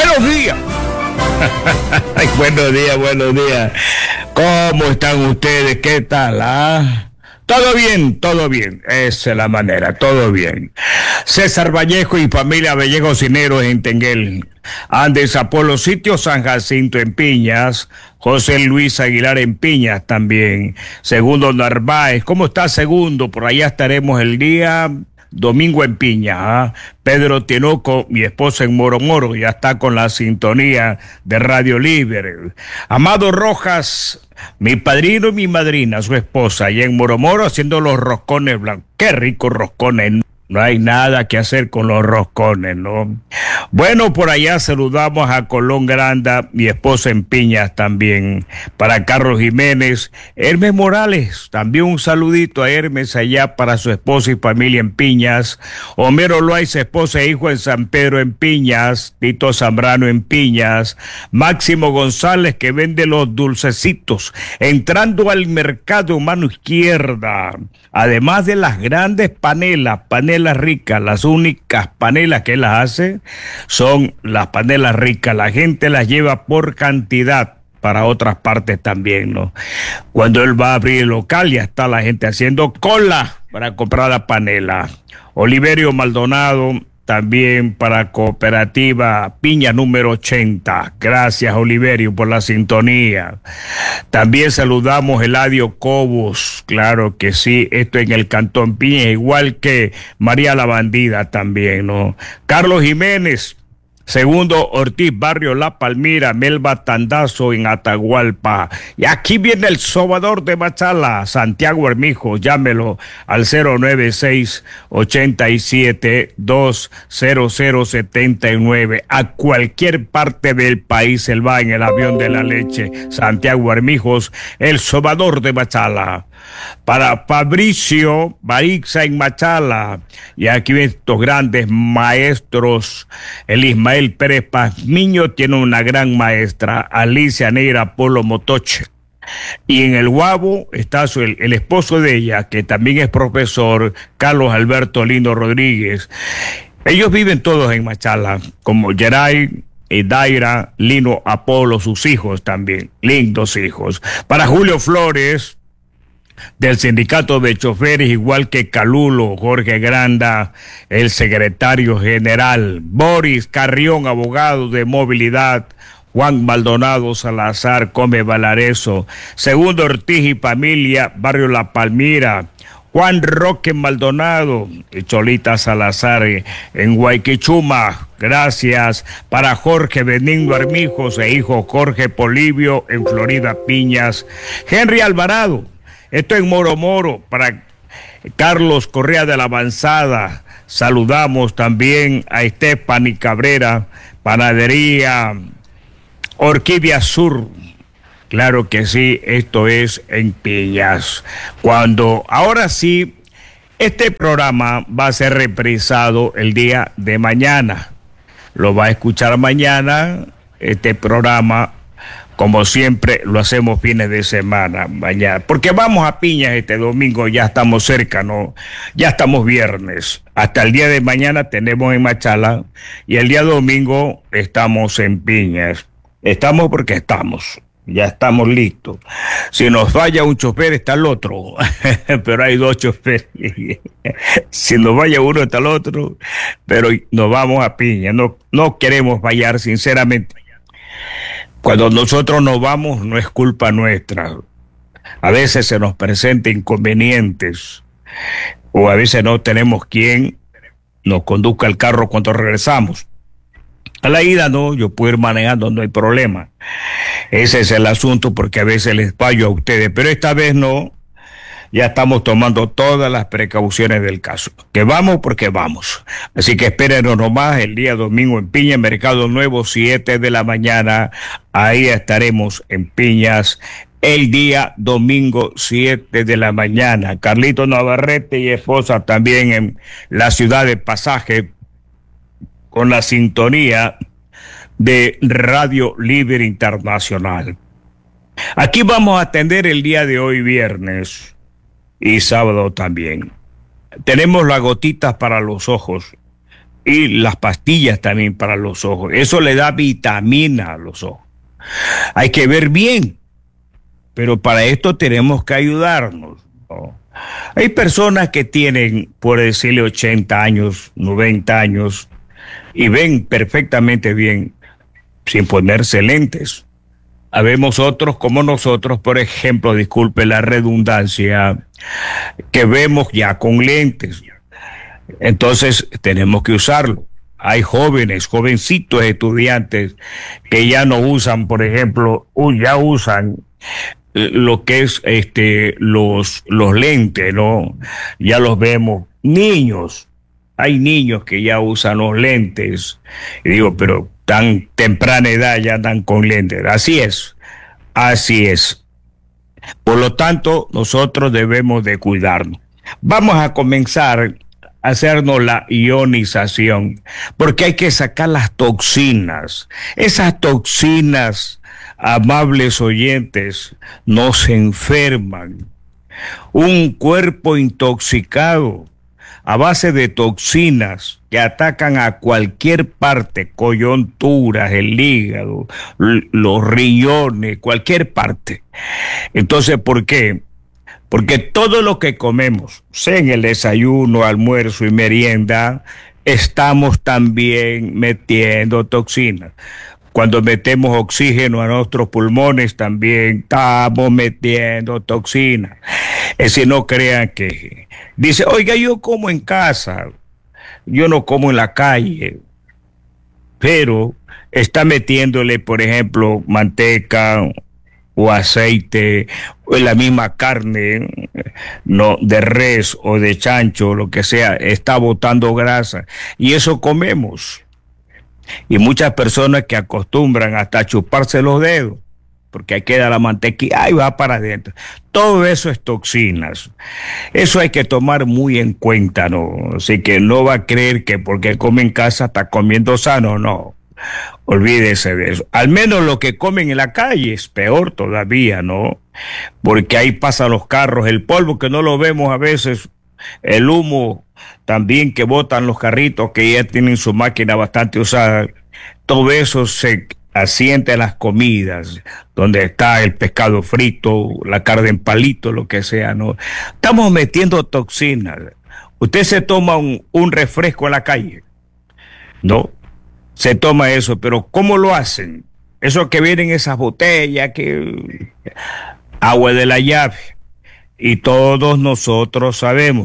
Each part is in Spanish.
Buenos días. Ay, buenos días, buenos días. ¿Cómo están ustedes? ¿Qué tal? Todo bien, todo bien. Esa es la manera, todo bien. César Vallejo y familia Vallejo Cineros en Tenguel. Andes Apolo Sitio San Jacinto en Piñas. José Luis Aguilar en Piñas también. Segundo Narváez. ¿Cómo está Segundo? Por allá estaremos el día domingo en Piña. Pedro Tinoco, mi esposa en Moro Moro, ya está con la sintonía de Radio Libre. Amado Rojas, mi padrino y mi madrina, su esposa, allá en Moro Moro haciendo los roscones blancos. Qué ricos roscones. No hay nada que hacer con los roscones, ¿no? Bueno, por allá saludamos a Colón Granda, mi esposa en Piñas también. Para Carlos Jiménez, Hermes Morales, también un saludito a Hermes allá para su esposa y familia en Piñas. Homero Loaiza, esposa e hijo en San Pedro en Piñas. Tito Zambrano en Piñas. Máximo González, que vende los dulcecitos, entrando al mercado mano izquierda. Además de las grandes panelas ricas, las únicas panelas que él las hace son las panelas ricas. La gente las lleva por cantidad para otras partes también, ¿no? Cuando él va a abrir el local, ya está la gente haciendo cola para comprar la panela. Oliverio Maldonado, también para Cooperativa Piña número 80. Gracias, Oliverio, por la sintonía. También saludamos a Eladio Cobos, claro que sí, esto en el Cantón Piña, igual que María la Bandida también, ¿no? Carlos Jiménez, Segundo Ortiz, Barrio La Palmira, Melba Tandazo en Atahualpa. Y aquí viene el sobador de Machala, Santiago Hermijo, llámelo al 096-87-20079. A cualquier parte del país él va en el avión de la leche. Santiago Hermijos, el sobador de Machala. Para Fabricio Barixa en Machala, y aquí ven estos grandes maestros. El Ismael Pérez Pazmiño tiene una gran maestra, Alicia Neira Polo Motoche. Y en el Guabo está el esposo de ella, que también es profesor, Carlos Alberto Lindo Rodríguez. Ellos viven todos en Machala, como Geray y Daira, Lino Apolo, sus hijos también, lindos hijos. Para Julio Flores, del sindicato de choferes, igual que Calulo, Jorge Granda, el secretario general, Boris Carrión, abogado de movilidad, Juan Maldonado Salazar, Come Valareso, Segundo Ortiz y familia, Barrio La Palmira, Juan Roque Maldonado y Cholita Salazar en Guayquichuma. Gracias. Para Jorge Benigno Armijos e hijo Jorge Polibio en Florida Piñas. Henry Alvarado, esto en Moro Moro. Para Carlos Correa de la Avanzada, saludamos también a Estefany Cabrera, Panadería Orquídea Sur. Claro que sí, esto es en Piñas. Ahora sí, este programa va a ser reprisado el día de mañana. Lo va a escuchar mañana, este programa. Como siempre, lo hacemos fines de semana, mañana. Porque vamos a Piñas este domingo, ya estamos cerca, ¿no? Ya estamos viernes. Hasta el día de mañana tenemos en Machala y el día domingo estamos en Piñas. Estamos porque estamos. Ya estamos listos. Si nos falla un chofer, está el otro. Pero hay dos choferes. Si nos falla uno, está el otro. Pero nos vamos a Piñas. No queremos fallar, sinceramente. Cuando nosotros nos vamos, no es culpa nuestra. A veces se nos presentan inconvenientes, o a veces no tenemos quien nos conduzca el carro cuando regresamos. A la ida no, yo puedo ir manejando, no hay problema. Ese es el asunto, porque a veces les fallo a ustedes, pero esta vez no. Ya estamos tomando todas las precauciones del caso. Que vamos porque vamos. Así que espérenos nomás el día domingo en Piña, Mercado Nuevo, 7 de la mañana. Ahí estaremos en Piñas el día domingo, 7 de la mañana. Carlito Navarrete y esposa también en la ciudad de Pasaje, con la sintonía de Radio Libre Internacional. Aquí vamos a atender el día de hoy, viernes, y sábado también. Tenemos las gotitas para los ojos. y las pastillas también para los ojos. Eso le da vitamina a los ojos. Hay que ver bien, pero para esto tenemos que ayudarnos, ¿no? Hay personas que tienen, por decirle, 80 años, 90 años, y ven perfectamente bien sin ponerse lentes. Habemos otros como nosotros, por ejemplo, disculpe la redundancia, que vemos ya con lentes. Entonces tenemos que usarlo. Hay jóvenes, jovencitos estudiantes que ya no usan, por ejemplo, ya usan lo que es los lentes, ¿no? Ya los vemos. Niños, hay niños que ya usan los lentes. Y digo, pero tan temprana edad ya andan con lentes. Así es, así es. Por lo tanto, nosotros debemos de cuidarnos. Vamos a comenzar a hacernos la ionización, porque hay que sacar las toxinas. Esas toxinas, amables oyentes, nos enferman. Un cuerpo intoxicado a base de toxinas que atacan a cualquier parte, coyunturas, el hígado, los riñones, cualquier parte. Entonces, ¿por qué? Porque todo lo que comemos, sea en el desayuno, almuerzo y merienda, estamos también metiendo toxinas. Cuando metemos oxígeno a nuestros pulmones, también estamos metiendo toxinas. Es decir, no crean que... Dice, oiga, yo como en casa, yo no como en la calle, pero está metiéndole, por ejemplo, manteca o aceite o en la misma carne, no, de res o de chancho, lo que sea, está botando grasa y eso comemos. Y muchas personas que acostumbran hasta chuparse los dedos, porque ahí queda la mantequilla, ahí va para adentro. Todo eso es toxinas. Eso hay que tomar muy en cuenta, ¿no? Así que no va a creer que porque come en casa está comiendo sano, no. Olvídese de eso. Al menos lo que comen en la calle es peor todavía, ¿no? Porque ahí pasan los carros, el polvo que no lo vemos a veces, el humo también que botan los carritos que ya tienen su máquina bastante usada, todo eso se asienta en las comidas, donde está el pescado frito, la carne en palito, lo que sea, ¿no? Estamos metiendo toxinas. Usted se toma un refresco en la calle, ¿no? Se toma eso, pero ¿cómo lo hacen? Eso que vienen esas botellas, que agua de la llave. Y todos nosotros sabemos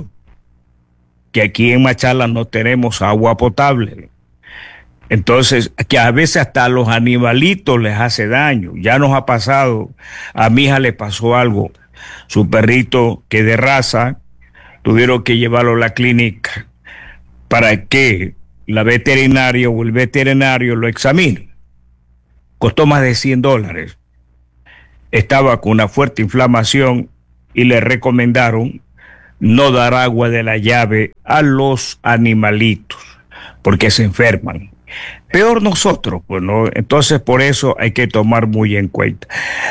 que aquí en Machala no tenemos agua potable. Entonces, que a veces hasta a los animalitos les hace daño. Ya nos ha pasado, a mi hija le pasó algo. Su perrito, que de raza, tuvieron que llevarlo a la clínica para que la veterinaria o el veterinario lo examine. Costó más de $100. Estaba con una fuerte inflamación y le recomendaron no dar agua de la llave a los animalitos porque se enferman. Peor nosotros, pues, ¿no? Entonces por eso hay que tomar muy en cuenta.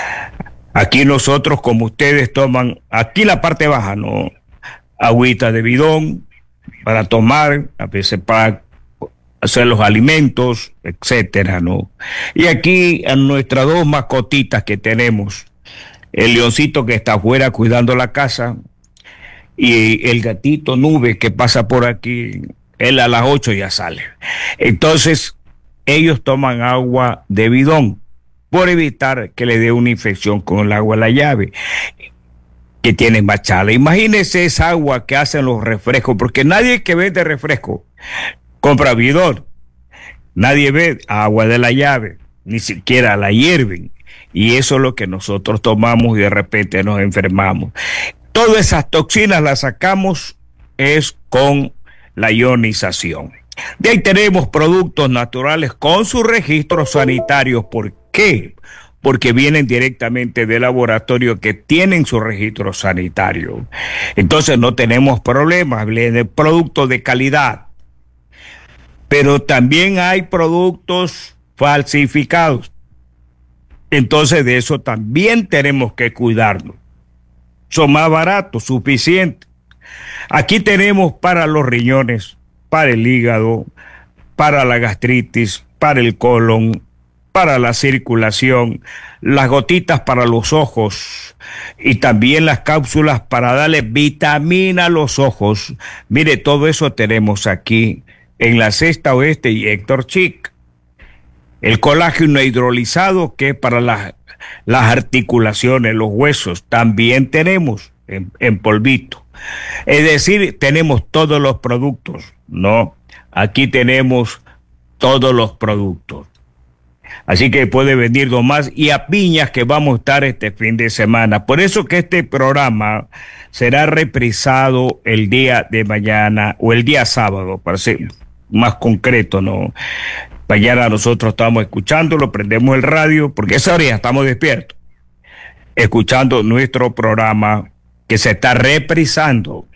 Aquí nosotros, como ustedes toman, aquí la parte baja, ¿no? Agüita de bidón para tomar, a veces para hacer los alimentos, etcétera, ¿no? Y aquí a nuestras dos mascotitas que tenemos, el leoncito que está afuera cuidando la casa y el gatito Nube que pasa por aquí, él a las 8 ya sale. Entonces, ellos toman agua de bidón por evitar que le dé una infección con el agua de la llave que tiene Machala. Imagínense esa agua que hacen los refrescos, porque nadie que vende refresco compra bidón. Nadie ve agua de la llave, ni siquiera la hierven. Y eso es lo que nosotros tomamos y de repente nos enfermamos. Todas esas toxinas las sacamos es con la ionización. De ahí tenemos productos naturales con sus registros sanitarios. ¿Por qué? Porque vienen directamente del laboratorio que tienen su registro sanitario. Entonces no tenemos problemas, vienen productos de calidad. Pero también hay productos falsificados. Entonces de eso también tenemos que cuidarnos. Son más baratos, suficientes. Aquí tenemos para los riñones, para el hígado, para la gastritis, para el colon, para la circulación, las gotitas para los ojos y también las cápsulas para darle vitamina a los ojos. Mire, todo eso tenemos aquí en la Cesta Oeste y Héctor Chic. El colágeno hidrolizado, que es para las articulaciones, los huesos, también tenemos en polvito. Es decir, tenemos todos los productos, ¿no? Aquí tenemos todos los productos. Así que puede venir nomás y a Piñas, que vamos a estar este fin de semana. Por eso que este programa será reprisado el día de mañana o el día sábado, para ser más concreto, ¿no? Mañana nosotros estamos escuchándolo, prendemos el radio, porque a esa hora ya estamos despiertos, escuchando nuestro programa que se está reprisando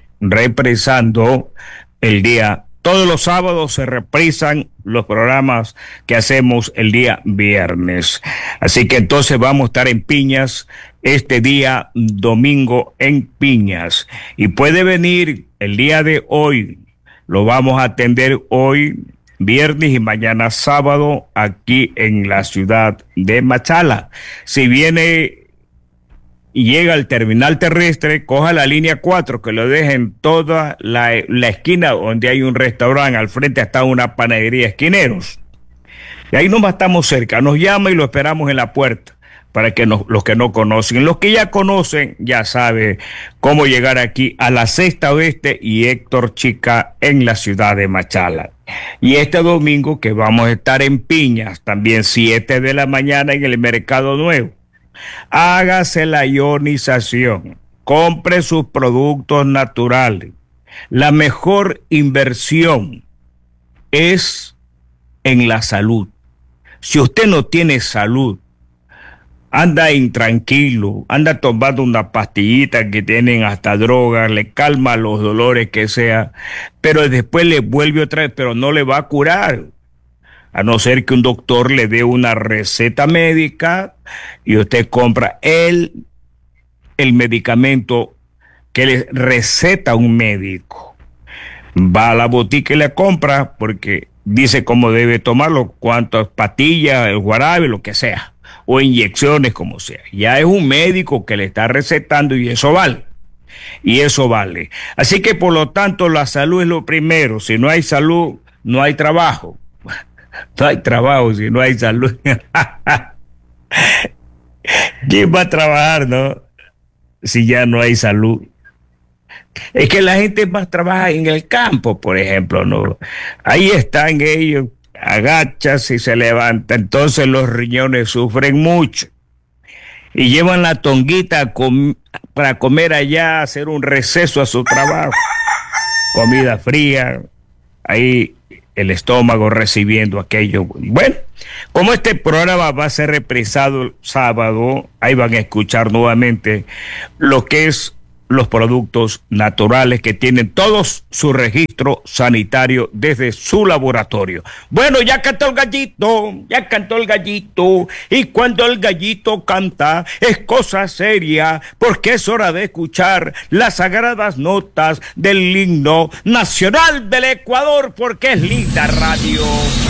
el día. Todos los sábados se reprisan los programas que hacemos el día viernes. Así que entonces vamos a estar en Piñas este día domingo en Piñas. Y puede venir el día de hoy. Lo vamos a atender hoy, viernes, y mañana sábado aquí en la ciudad de Machala. Si viene y llega al terminal terrestre, coja la línea 4, que lo deje en toda la esquina donde hay un restaurante. Al frente está una panadería Esquineros. Y ahí nomás estamos cerca. Nos llama y lo esperamos en la puerta para que los que no conocen. Los que ya conocen ya saben cómo llegar aquí a la Cesta Oeste y Héctor Chica en la ciudad de Machala. Y este domingo que vamos a estar en Piñas, también 7 de la mañana en el Mercado Nuevo. Hágase la ionización, compre sus productos naturales. La mejor inversión es en la salud. Si usted no tiene salud, anda intranquilo, anda tomando una pastillita que tienen hasta drogas, le calma los dolores que sea, pero después le vuelve otra vez, pero no le va a curar. A no ser que un doctor le dé una receta médica y usted compra el medicamento que le receta un médico. Va a la botica y le compra porque dice cómo debe tomarlo, cuántas pastillas, el jarabe, lo que sea, o inyecciones, como sea. Ya es un médico que le está recetando y eso vale. Y eso vale. Así que por lo tanto la salud es lo primero. Si no hay salud, no hay trabajo. No hay trabajo si no hay salud. ¿Quién va a trabajar, no? Si ya no hay salud. Es que la gente más trabaja en el campo, por ejemplo, ¿no? Ahí están ellos, agachas y se levanta. Entonces los riñones sufren mucho. Y llevan la tonguita para comer allá, hacer un receso a su trabajo. Comida fría, ahí el estómago recibiendo aquello. Bueno, como este programa va a ser reprisado el sábado, ahí van a escuchar nuevamente lo que es los productos naturales que tienen todos su registro sanitario desde su laboratorio. Bueno, ya cantó el gallito, y cuando el gallito canta es cosa seria, porque es hora de escuchar las sagradas notas del himno nacional del Ecuador, porque es linda radio.